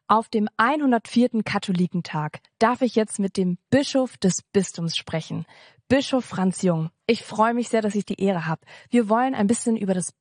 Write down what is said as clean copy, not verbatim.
Auf dem 104. Katholikentag darf ich jetzt mit dem Bischof des Bistums sprechen, Bischof Franz Jung. Ich freue mich sehr, dass ich die Ehre habe. Wir wollen ein bisschen über das